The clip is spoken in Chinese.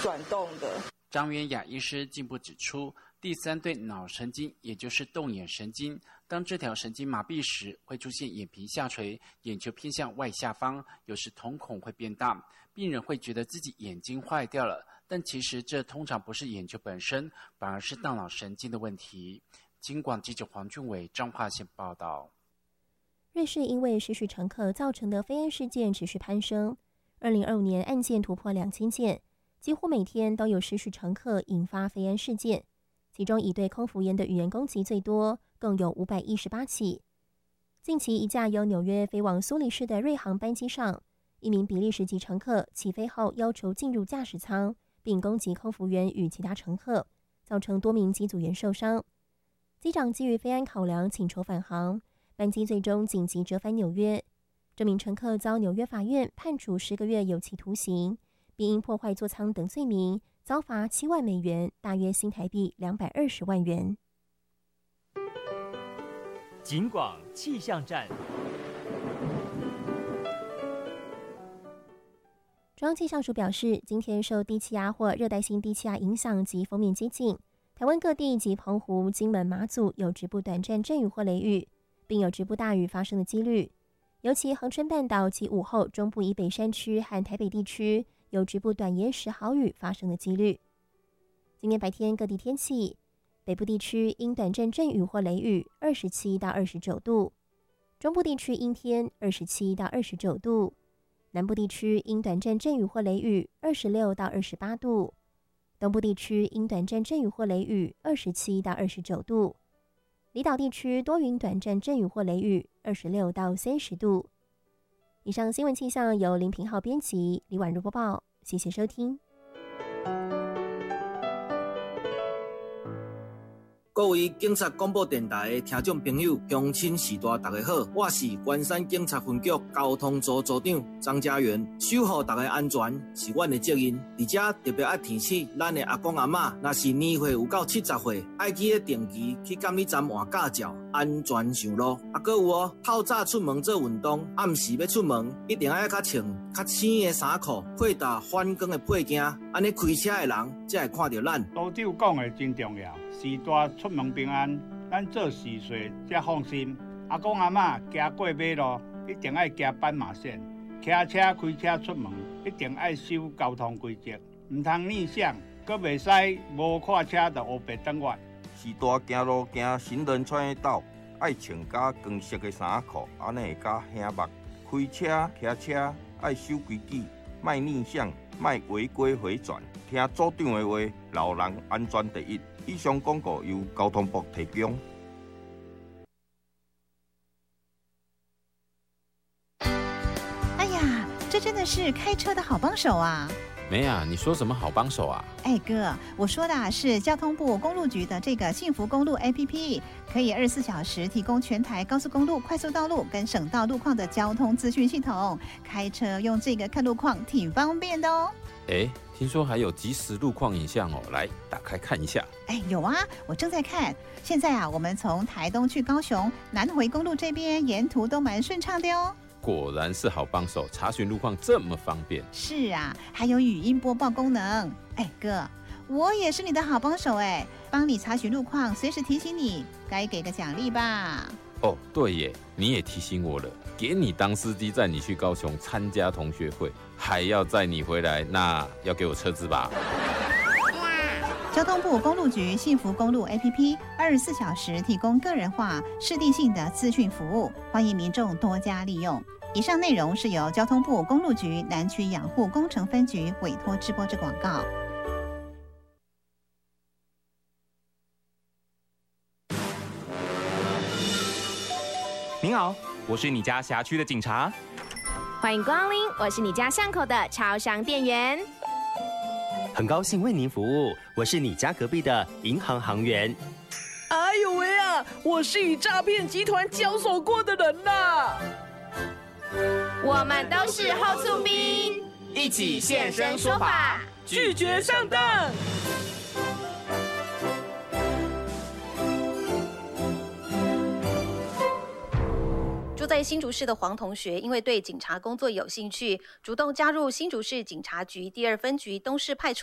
转动的。 张元雅医师进一步指出，第三对脑神经，也就是动眼神经，当这条神经麻痹时，会出现眼皮下垂，眼球偏向外下方，有时瞳孔会变大，病人会觉得自己眼睛坏掉了，但其实这通常不是眼球本身，反而是大脑神经的问题。金广记者黄俊伟彰化县报道。 瑞士因为失序乘客造成的飞安事件持续攀升，2025年案件突破2000件，几乎每天都有失序乘客引发飞安事件，其中以对空服员的语言攻击最多，共有518起。近期一架由纽约飞往苏黎世的瑞航班机上，一名比利时籍乘客起飞后要求进入驾驶舱，并攻击空服员与其他乘客，造成多名机组员受伤。机长基于飞安考量请求返航，班机最终紧急折返纽约。这名乘客遭纽约法院判处10个月有期徒刑，并因破坏座舱等罪名遭罚7万美元，大约新台币220万元。 警广气象站。 中央气象署表示，今天受低气压或热带性低气压影响及锋面接近，台湾各地及澎湖、金门、马祖有局部短暂阵雨或雷雨，并有局部大雨发生的几率。尤其恒春半岛及午后中部以北山区和台北地区有局部短延时豪雨发生的几率。今天白天各地天气，北部地区因短暂阵雨或雷雨27到29度，中部地区阴天27到29度，南部地区因短暂阵雨或雷雨26到28度，东部地区因短暂阵雨或雷雨27到29度，离岛地区多云短暂阵雨或雷雨26到30度。以上新闻气象由林平浩编辑，李婉如播报，谢谢收听。 各位警察广播电台的听众朋友，乡亲士大大家好，我是关山警察分局交通组组长张家元。守护大家安全是阮的责任，而且特别爱提醒咱的阿公阿嬷，若是年岁有到70岁，爱记得定期去监理站换驾照，安全上路。还有哦，透早出门做运动，暗时要出门一定爱较穿较青的衫裤，配搭反光的配件，安尼开车的人才会看到咱。 都长讲的真重要。时大出门平安，咱做事岁才放心。阿公阿嬷行过马路，一定爱行斑马线。骑车开车出门，一定爱守交通规则，唔通逆向，阁袂使无看车就黑白转弯。 时大行路行行人穿的道，爱穿加光色的衫裤，安尼会较省目。开车骑车爱守规矩，莫逆向，莫违规回转。听组长的话，老人安全第一。以上广告由交通部提供。 哎呀，这真的是开车的好帮手啊！ 没啊，你说什么好帮手啊？ 哎哥，我说的是交通部公路局的这个幸福公路 APP， 可以24小时提供全台高速公路、快速道路跟省道路况的交通资讯系统。开车用这个看路况挺方便的哦。 哎，听说还有即时路况影像哦，来打开看一下。 哎，有啊，我正在看。现在啊，我们从台东去高雄南回公路这边沿途都蛮顺畅的哦。 果然是好帮手，查询路况这么方便。 是啊，还有语音播报功能。哎哥，我也是你的好帮手哎，帮你查询路况，随时提醒你，该给个奖励吧。 哦，对耶，你也提醒我了，给你当司机载你去高雄参加同学会，还要载你回来，那要给我车资吧。 交通部公路局幸福公路 APP 24小时提供个人化、适地性的资讯服务，欢迎民众多加利用。以上内容是由交通部公路局南区养护工程分局委托直播之广告。 您好，我是你家辖区的警察。 欢迎光临，我是你家巷口的超商店员。 很高兴为您服务，我是你家隔壁的银行行员。 哎呦喂啊，我是与诈骗集团交手过的人啦。 我们都是后厝兵， 一起现身说法， 拒绝上当。 住在新竹市的黄同学，因为对警察工作有兴趣，主动加入新竹市警察局第2分局东市派出